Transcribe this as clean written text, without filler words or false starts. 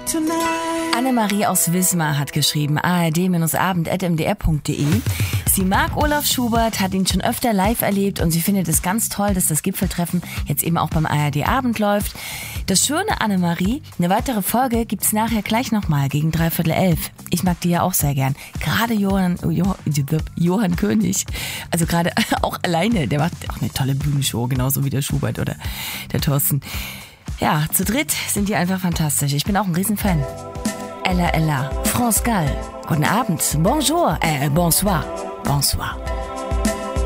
Annemarie aus Wismar hat geschrieben, ard-abend@mdr.de. Sie mag Olaf Schubert, hat ihn schon öfter live erlebt und sie findet es ganz toll, dass das Gipfeltreffen jetzt eben auch beim ARD-Abend läuft. Das Schöne, Annemarie, eine weitere Folge gibt's nachher gleich nochmal gegen 11:45. Ich mag die ja auch sehr gern. Gerade Johann König, also gerade auch alleine, der macht auch eine tolle Bühnenshow, genauso wie der Schubert oder der Thorsten. Ja, zu dritt sind die einfach fantastisch. Ich bin auch ein Riesenfan. Ella, France Gall. Guten Abend. Bonjour. Bonsoir. Bonsoir.